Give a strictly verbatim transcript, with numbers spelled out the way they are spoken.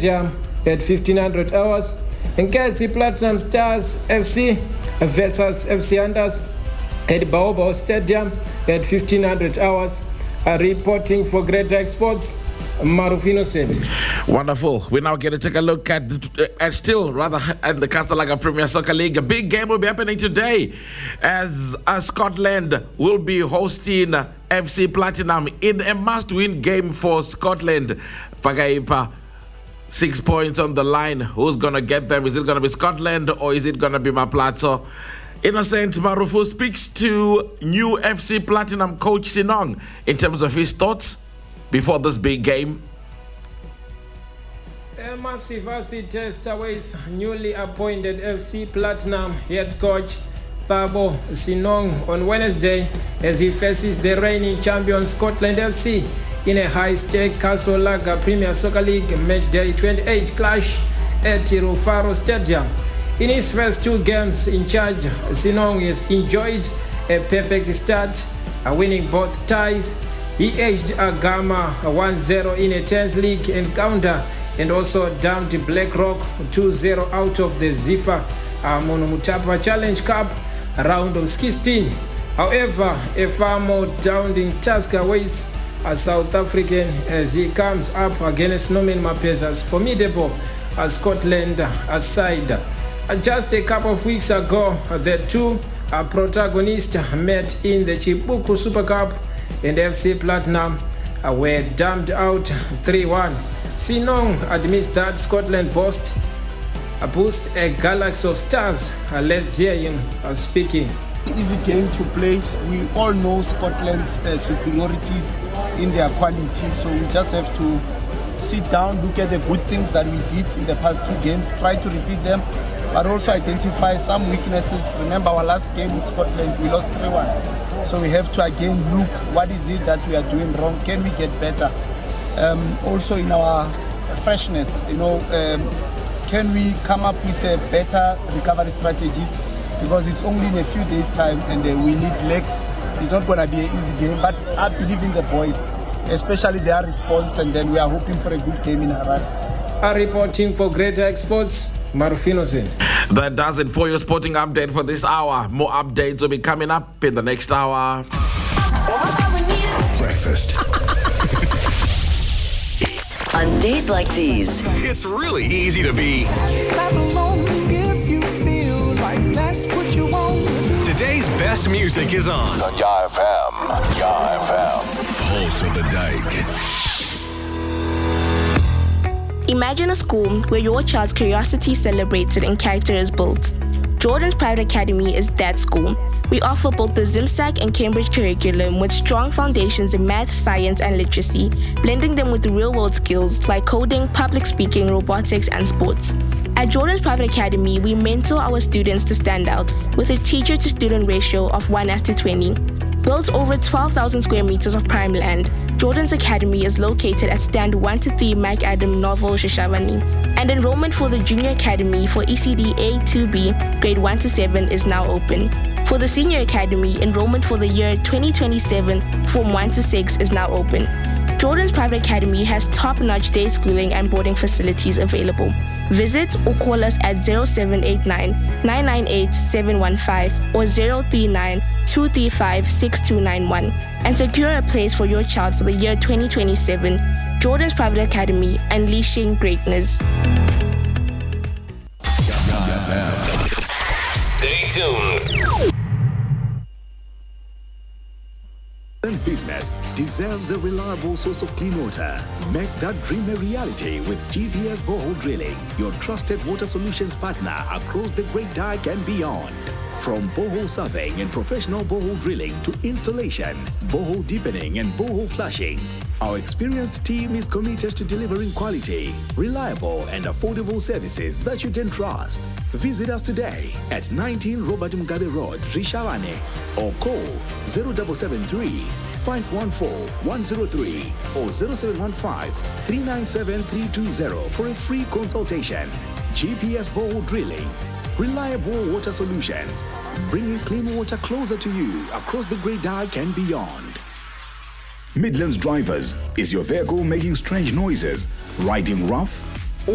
Stadium at fifteen hundred hours. And Nkezi Platinum Stars F C versus F C Anders at Baobao Stadium at fifteen hundred hours. Uh, reporting for Greater Exports, Marufino said. Wonderful. We're now going to take a look at, at still rather at the Casablanca Premier Soccer League. A big game will be happening today as uh, Scotland will be hosting F C Platinum in a must-win game for Scotland. Pagaipa, six points on the line. Who's going to get them? Is it going to be Scotland or is it going to be Maplazo? Innocent Marufu speaks to new F C Platinum coach Sinong in terms of his thoughts before this big game. A massive acid test awaits newly appointed F C Platinum head coach Thabo Sinong on Wednesday as he faces the reigning champion Scotland F C in a high-stake Casablanca Premier Soccer League Matchday twenty-eight clash at Rufaro Stadium. In his first two games in charge, Sinong has enjoyed a perfect start, winning both ties. He edged Agama one zero in a tense league encounter and also dumped BlackRock two zero out of the Zifa Monumutapa Challenge Cup round of sixteen. However, a far more daunting task awaits a South African as he comes up against Norman Mapeza's formidable Scotland side. Just a couple of weeks ago, the two protagonists met in the Chibuku Super Cup and F C Platinum were dumped out three one. Sinong admits that Scotland boasts boost a galaxy of stars. Let's hear him speaking. Easy game to play. We all know Scotland's uh, superiorities in their quality, so we just have to sit down, look at the good things that we did in the past two games, try to repeat them, but also identify some weaknesses. Remember our last game with Scotland, we lost three one. So we have to again look, what is it that we are doing wrong? Can we get better? Um, also in our freshness, you know, um, can we come up with a better recovery strategies? Because it's only in a few days' time and uh, we need legs. It's not going to be an easy game, but I believe in the boys, especially their response, and then we are hoping for a good game in Harare. Are reporting for Greater Exports, Marufino Sen. That does it for your sporting update for this hour. More updates will be coming up in the next hour. Breakfast. On days like these, It's really easy to be. Today's best music is on. On Yah F M. Yah F M. Pulse of the Dike. Imagine a school where your child's curiosity is celebrated and character is built. Jordan's Private Academy is that school. We offer both the ZimSac and Cambridge curriculum with strong foundations in math, science, and literacy, blending them with real-world skills like coding, public speaking, robotics, and sports. At Jordan's Private Academy, we mentor our students to stand out with a teacher-to-student ratio of one as to twenty. Built over twelve thousand square meters of prime land, Jordan's Academy is located at stand one to three Mac Adam Novel Shashavani. And enrollment for the Junior Academy for E C D A two B, grade one to seven, is now open. For the Senior Academy, enrollment for the year twenty twenty-seven, Form one to six, is now open. Jordan's Private Academy has top-notch day schooling and boarding facilities available. Visit or call us at zero seven eight nine, nine nine eight, seven one five or zero three nine, two three five, six two nine one and secure a place for your child for the year twenty twenty-seven. Jordan's Private Academy, unleashing greatness. Stay tuned. Business deserves a reliable source of clean water. Make that dream a reality with G P S Borehole Drilling, your trusted water solutions partner across the Great Dike and beyond. From borehole surveying and professional borehole drilling to installation, borehole deepening and borehole flushing, our experienced team is committed to delivering quality, reliable and affordable services that you can trust. Visit us today at nineteen Robert Mugabe Road, Rishawane, or call zero seven seven three, five one four, one zero three or zero seven one five, three nine seven, three two zero for a free consultation. G P S Borehole Drilling, reliable water solutions, bringing clean water closer to you across the Great Dike and beyond. Midlands Drivers, is your vehicle making strange noises, riding rough,